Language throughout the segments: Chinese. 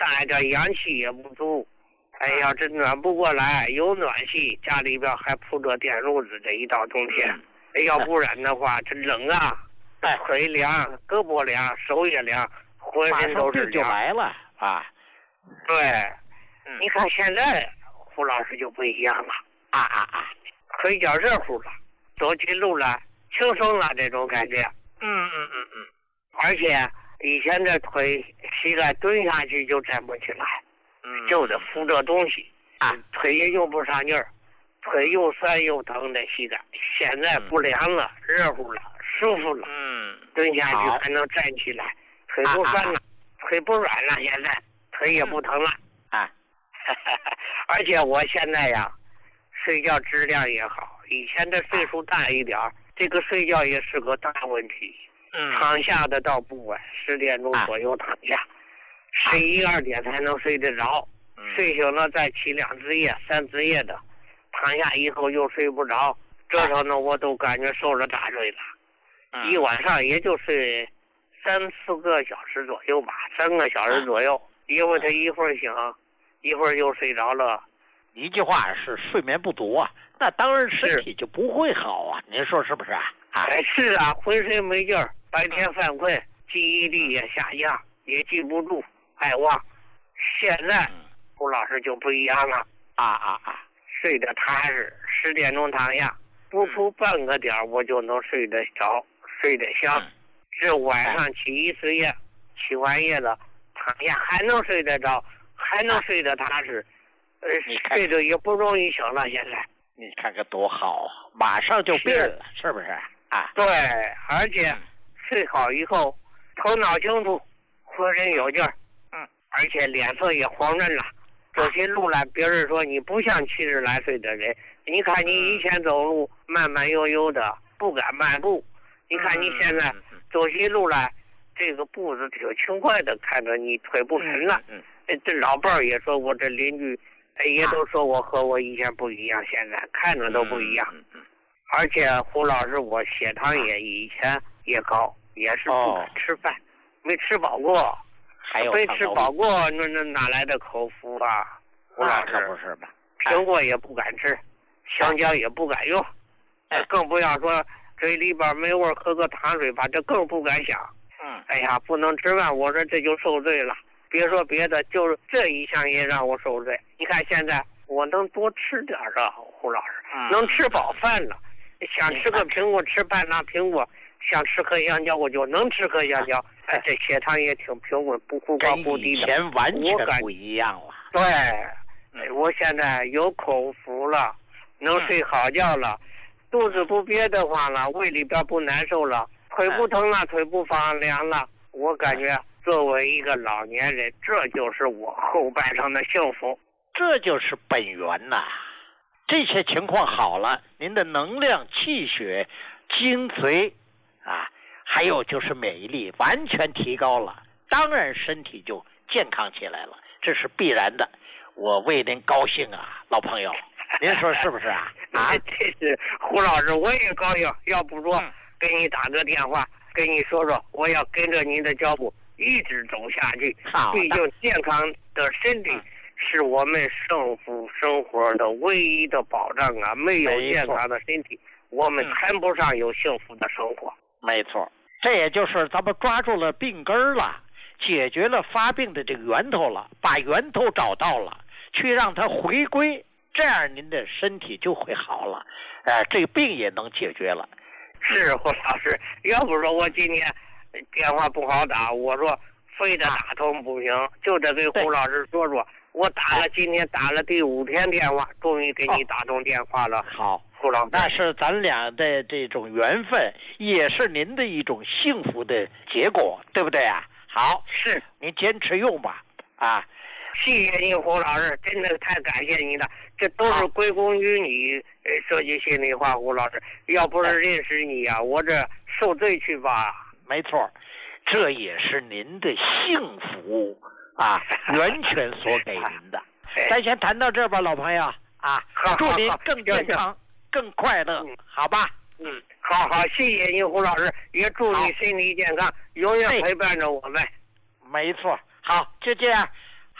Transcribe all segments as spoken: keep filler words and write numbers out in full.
大一点氧气也不足。哎呀，这暖不过来，有暖气，家里边还铺着电褥子，这一到冬天，哎，要不然的话，这冷啊，腿凉，胳膊凉，手也凉，浑身都是凉。 马上病就来了啊！ 对，嗯、你看现在胡老师就不一样了啊啊啊！ 腿脚热乎了，走起路来轻松了，这种感觉。 嗯嗯嗯嗯。 而且以前这腿膝盖蹲下去就站不起来，嗯，就得扶着东西啊，腿也用不上劲儿，腿又酸又疼的膝盖。现在不凉了，嗯、热乎了，舒服了。嗯，蹲下去还能站起来，腿不酸了，啊啊、腿不软了，现在腿也不疼了。 啊， 而且我现在呀，睡觉质量也好，以前的岁数大一点，这个睡觉也是个大问题。嗯，躺下的倒不晚，十点钟左右躺下，十一二点才能睡得着。嗯、睡醒了再起两次夜、三次夜的，躺下以后又睡不着，这时候呢我都感觉受了大罪了。嗯、一晚上也就睡三四个小时左右吧，三个小时左右，因为他一会儿醒，一会儿又睡着了。 一句话是睡眠不足啊，那当然身体就不会好啊，您说是不是啊？ 哎，是啊，浑身没劲儿，白天犯困，记忆力也下降，也记不住，爱忘。现在胡老师就不一样了， 啊啊啊！ 睡得踏实，十点钟躺下，不出半个点我就能睡得着，睡得香。这晚上起一次夜，起完夜了，躺下还能睡得着，还能睡得踏实，呃，睡得也不容易醒了。现在你看看多好，马上就病了，是不是？啊， 对，而且睡好以后，头脑清楚，浑身有劲儿，嗯，而且脸色也黄润了。走起路来，别人说你不像七十来岁的人。你看你以前走路慢慢悠悠的，不敢迈步。你看你现在走起路来，这个步子挺轻快的，看着你腿不沉了。嗯，这老伴儿也说我，这邻居也都说我和我以前不一样，现在看着都不一样。嗯。而且胡老师，我血糖也以前也高，也是不敢吃饭，哦、没吃饱过， 还有没吃饱过，那那哪来的口福啊？胡老师， 可不是吧？ 苹果也不敢吃，香蕉也不敢用，哎、更不要说嘴里边没味，喝个糖水吧，这更不敢想。嗯，哎呀，不能吃饭，我说这就受罪了。别说别的，就是这一项也让我受罪。你看现在我能多吃点啊，胡老师，嗯、能吃饱饭了。想吃个苹果吃半拉苹果，想吃颗香蕉我就能吃颗香蕉，哎，这血糖也挺平稳，不忽高忽低的。 以前完全不一样了。 对，嗯、我现在有口福了，能睡好觉了，嗯、肚子不憋得慌了，胃里边不难受了，腿不疼了，嗯、腿不发凉了。我感觉作为一个老年人，这就是我后半生的幸福， 这就是本源呐。这些情况好了，您的能量、气血、精髓啊，还有就是免疫力完全提高了，当然身体就健康起来了，这是必然的。我为您高兴啊，老朋友，您说是不是啊？啊， 这是胡老师，我也高兴。要不说给你打个电话，跟你说说，我要跟着您的脚步一直走下去。毕竟健康的身体。是我们幸福生活的唯一的保障啊！没有健康的身体，我们谈不上有幸福的生活。 没错，这也就是咱们抓住了病根了，解决了发病的这个源头了，把源头找到了，去让它回归，这样您的身体就会好了，哎、呃，这个病也能解决了。 是胡老师，要不说我今天电话不好打，我说非得打通不行，啊、就得给胡老师说说。我打了，今天打了第五天电话，终于给你打通电话了。 好， 胡老师， 那是咱俩的这种缘分，也是您的一种幸福的结果，对不对啊？好， 是， 您坚持用吧，啊， 谢谢你，胡老师，真的太感谢你了，这都是归功于你。说句心里话，胡老师，要不是认识你啊，我这受罪去吧。 没错，这也是您的幸福。啊，源泉所给您的。咱先谈到这吧，老朋友啊，祝您更健康、更快乐，嗯、好吧？ 嗯，好好，谢谢您，胡老师，也祝你身体健康，永远陪伴着我们。 没错，好，就这样。好。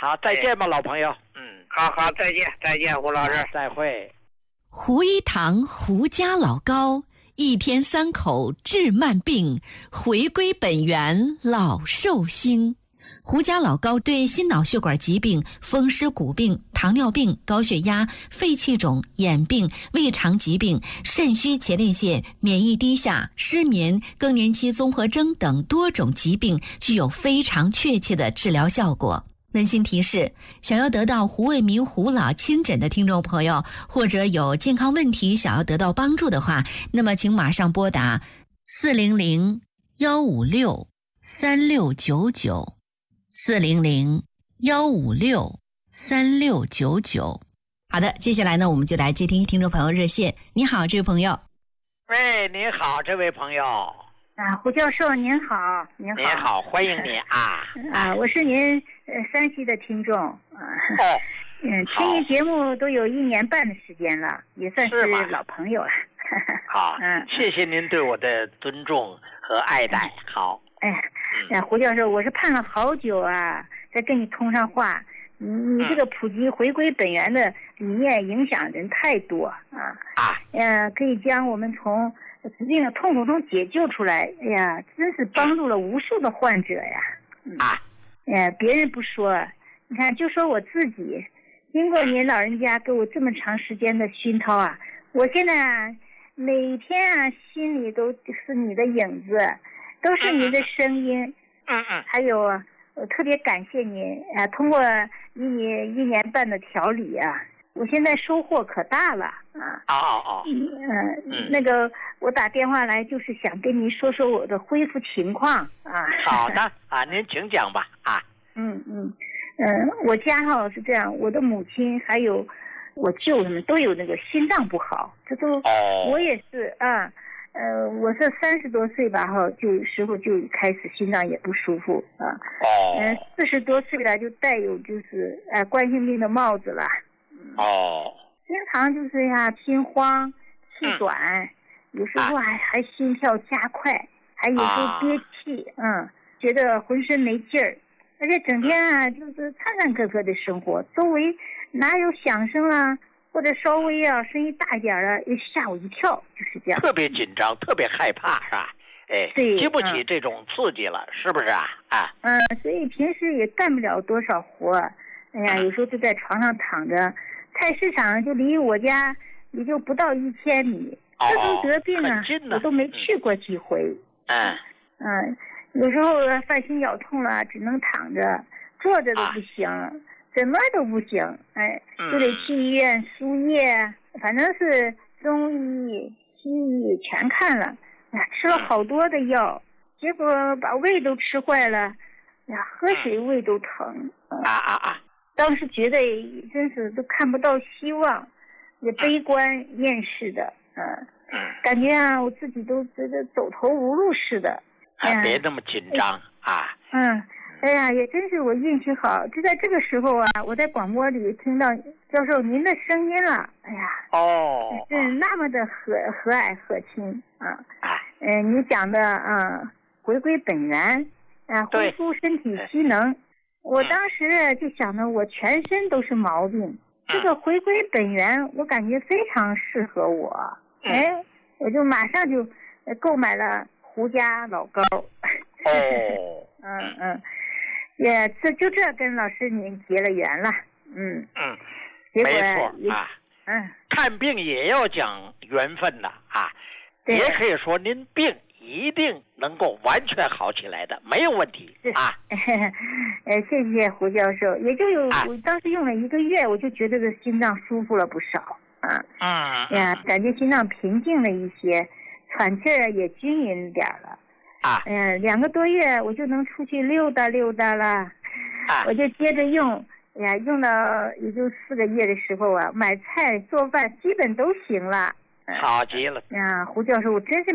好，再见吧，老朋友。嗯， 好好，再见，再见，胡老师， 再会。 胡一堂胡家老高，一天三口治慢病，回归本源老寿星。胡家老高对心脑血管疾病、风湿骨病、糖尿病、高血压、肺气肿、眼病、胃肠疾病、肾虚前列腺、免疫低下、失眠、更年期综合征等多种疾病具有非常确切的治疗效果。温馨提示：想要得到胡卫民胡老亲诊的听众朋友，或者有健康问题想要得到帮助的话，那么请马上拨打四零零幺五六三六九九。四零零幺五六三六九九。好的，接下来呢，我们就来接听听众朋友热线。你好，这位朋友。 喂，你好，这位朋友。 啊，胡教授您好，您好。 你好，欢迎你啊。 啊，我是您呃山西的听众啊。 哦。 嗯，听您节目都有一年半的时间了，也算是老朋友了。 好， 嗯， 谢谢您对我的尊重和爱戴。好。 哎，哎，胡教授，我是盼了好久啊，再跟你通上话。你你这个普及回归本源的理念影响人太多啊啊， 呃，可以将我们从疾病的痛苦中解救出来。哎呀，真是帮助了无数的患者呀。 嗯、啊， 哎，别人不说，你看，就说我自己，经过您老人家给我这么长时间的熏陶啊，我现在啊，每天啊，心里都是你的影子。都是您的声音， 嗯嗯， 还有我特别感谢您啊！通过你一年半的调理啊，我现在收获可大了啊！ 哦哦哦， 嗯嗯，那个我打电话来就是想跟您说说我的恢复情况啊。 好的啊，您请讲吧啊。 嗯嗯嗯，我家哈是这样，我的母亲还有我舅他们都有那个心脏不好，这都、 哦、 我也是啊。呃，我是三十多岁吧，哈，就时候就开始心脏也不舒服啊。 哦。 嗯、呃，四十多岁了就带有就是呃冠心病的帽子了。 哦。 经常就是呀心慌、气短，嗯、有时候还、啊、还心跳加快，还有时候憋气，啊、嗯，觉得浑身没劲儿，而且整天啊就是颤颤巍巍的生活，周围哪有响声啦？或者稍微啊声音大一点的，也吓我一跳，就是这样。 特别紧张，特别害怕，是吧？哎， 对， 经不起这种刺激了，嗯、是不是啊？啊， 嗯，所以平时也干不了多少活。哎呀，有时候就在床上躺着，菜市场就离我家也就不到一千米。 哦、 这都得病啊，我都没去过几回。 嗯嗯，有时候犯心绞痛了，只能躺着，坐着都不行。啊，什么都不行，哎，就得去医院输液，反正是中医、西医全看了，哎呀，吃了好多的药，结果把胃都吃坏了，哎呀，喝水胃都疼。 啊啊啊！ 当时觉得真是都看不到希望，也悲观厌世的，嗯，感觉啊，我自己都觉得走投无路似的。 哎，别那么紧张啊。 嗯。哎呀，也真是我运气好，就在这个时候啊，我在广播里听到教授您的声音了。哎呀， 哦， 是那么的和和蔼和亲啊！ 啊， 嗯、呃，你讲的啊，回归本源，啊，恢复身体机能。我当时就想着，我全身都是毛病，嗯、这个回归本源，我感觉非常适合我。嗯、哎，我就马上就购买了胡家老膏。 哦， 嗯嗯。也这就这跟老师您结了缘了，嗯嗯， 结果没错啊， 嗯， 看病也要讲缘分的啊，也可以说您病一定能够完全好起来的，没有问题啊。 呃，谢谢胡教授，也就有、啊、我当时用了一个月，我就觉得这心脏舒服了不少啊， 嗯呀，感觉心脏平静了一些，喘气儿也均匀点了。 啊， 嗯、呃，两个多月我就能出去溜达溜达了， 啊， 我就接着用，哎呀，用到也就四个月的时候啊，买菜做饭基本都行了。 好极了。 呀，胡教授，我真是。